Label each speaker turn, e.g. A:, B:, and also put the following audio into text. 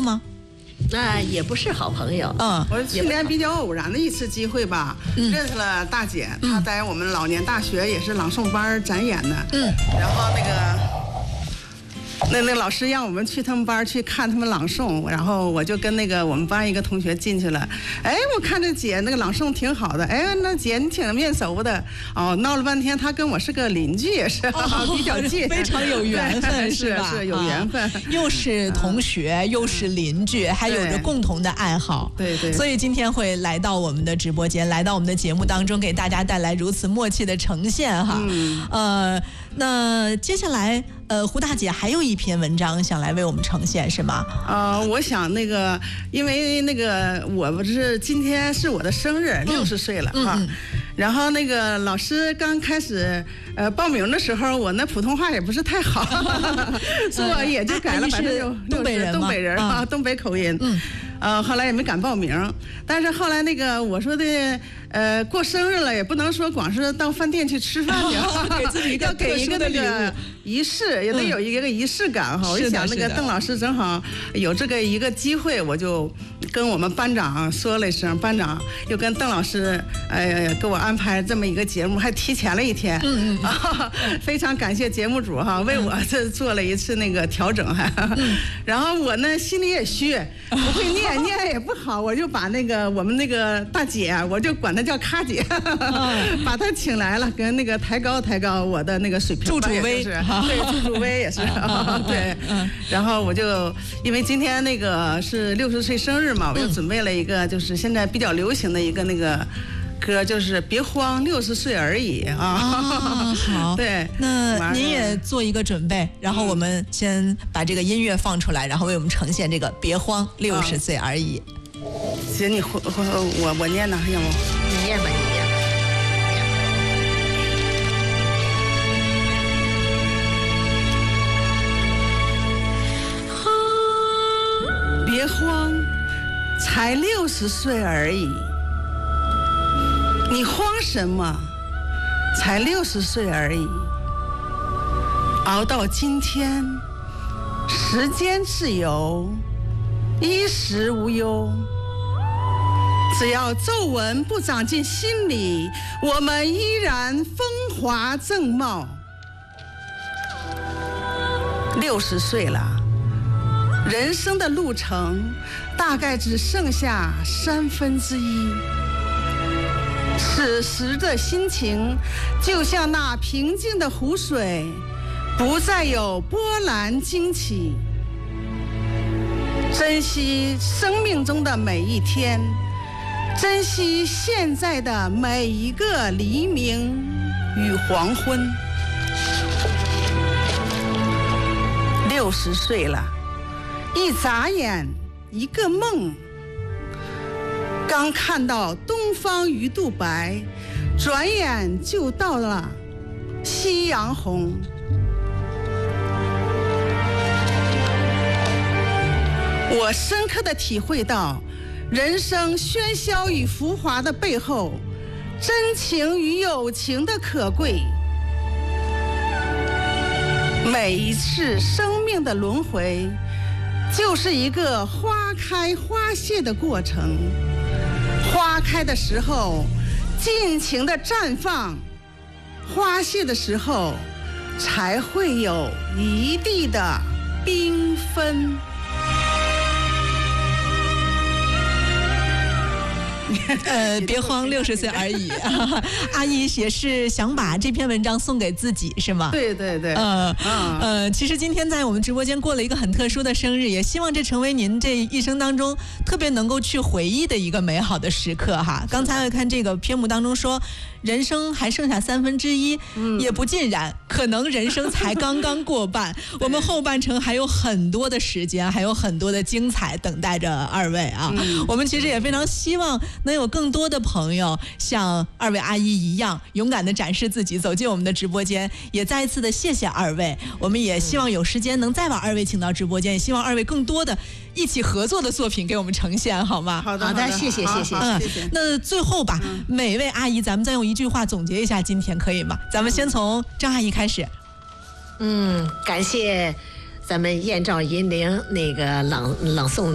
A: 吗？
B: 也不是好朋友。
C: 我去年比较偶然的一次机会吧，认识了大姐，她在我们老年大学也是朗诵班展演的。然后那老师让我们去他们班去看他们朗诵，然后我就跟我们班一个同学进去了。哎，我看这姐那个朗诵挺好的，哎，那姐你挺面熟的。闹了半天，她跟我是个邻居，也是比较近，
A: 非常有缘分，
C: 是
A: 吧？
C: 是有缘分，
A: 又是同学，又是邻居，还有着共同的爱好。
C: 对对。
A: 所以今天会来到我们的直播间，来到我们的节目当中，给大家带来如此默契的呈现哈。那接下来胡大姐还有一篇文章想来为我们呈现是吗？
C: 我想因为我不是今天是我的生日，60岁了哈。然后老师刚开始报名的时候，我那普通话也不是太好，所以我也就改了60%，
A: 东北人
C: 啊，东北口音。后来也没敢报名，但是后来我说的过生日了，也不能说光是到饭店去吃饭去，
A: 给自己一个
C: 要给一个仪式，也得有一个仪式感哈。我一想邓老师正好有一个机会，我就跟我们班长说了一声，班长又跟邓老师给我安排这么一个节目，还提前了一天。非常感谢节目组哈，为我这做了一次调整还。然后我呢心里也虚，不会念也不好，我就把我们大姐，我就管她叫咖姐，把她请来了，跟抬高我的水平。
A: 祝主威，
C: 对，祝主威也是，对。然后我就因为今天是60岁生日嘛，我就准备了一个就是现在比较流行的一个歌，就是别慌，60岁而已啊。
A: 好，
C: 对，
A: 那您也做一个准备，然后我们先把这个音乐放出来，然后为我们呈现这个别慌，60岁而已。
C: 姐，你我念呢，要不
B: 你念吧，你念吧。
C: 别慌，才60岁而已。你慌什么？才60岁而已。熬到今天，时间自由，衣食无忧。只要皱纹不长进心里，我们依然风华正茂。60岁了，人生的路程大概只剩下1/3。此时的心情就像那平静的湖水，不再有波澜惊起。珍惜生命中的每一天，珍惜现在的每一个黎明与黄昏。60岁了，一眨眼一个梦。刚看到东方鱼肚白，转眼就到了夕阳红。我深刻地体会到，人生喧嚣与浮华的背后，真情与友情的可贵。每一次生命的轮回，就是一个花开花谢的过程。花开的时候，尽情的绽放；花谢的时候，才会有一地的缤纷。
A: 别慌，60岁而已。阿姨也是想把这篇文章送给自己，是吗？
C: 对对对。
A: 其实今天在我们直播间过了一个很特殊的生日，也希望这成为您这一生当中特别能够去回忆的一个美好的时刻哈。刚才我看这个篇目当中说，人生还剩下1/3，也不尽然，可能人生才刚刚过半，我们后半程还有很多的时间，还有很多的精彩等待着二位啊。我们其实也非常希望能有更多的朋友像二位阿姨一样勇敢地展示自己，走进我们的直播间。也再一次的谢谢二位，我们也希望有时间能再把二位请到直播间，也希望二位更多的一起合作的作品给我们呈现，好吗？
C: 好的，
B: 谢谢。
A: 那最后吧，每位阿姨咱们再用一句话总结一下今天，可以吗？咱们先从张阿姨开始。
B: 感谢咱们燕赵银铃朗诵